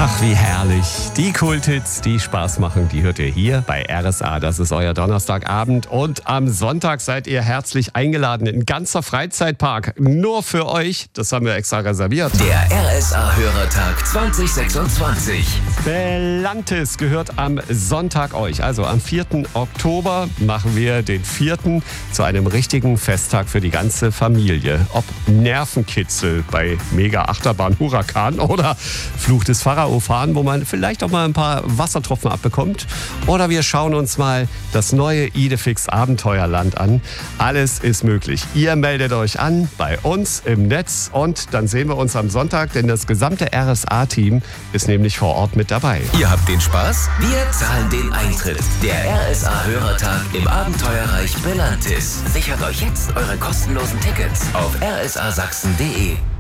Ach, wie herrlich. Die Kulthits, die Spaß machen, die hört ihr hier bei RSA. Das ist euer Donnerstagabend. Und am Sonntag seid ihr herzlich eingeladen in ganzer Freizeitpark. Nur für euch. Das haben wir extra reserviert. Der RSA-Hörertag 2026. Belantis gehört am Sonntag euch. Also am 4. Oktober machen wir den 4. zu einem richtigen Festtag für die ganze Familie. Ob Nervenkitzel bei Mega-Achterbahn Huracan oder Fluch des Pharao fahren, wo man vielleicht auch mal ein paar Wassertropfen abbekommt. Oder wir schauen uns mal das neue Idefix Abenteuerland an. Alles ist möglich. Ihr meldet euch an bei uns im Netz und dann sehen wir uns am Sonntag, denn das gesamte RSA-Team ist nämlich vor Ort mit dabei. Ihr habt den Spaß? Wir zahlen den Eintritt. Der RSA-Hörertag im Abenteuerreich Belantis. Sichert euch jetzt eure kostenlosen Tickets auf rsasachsen.de.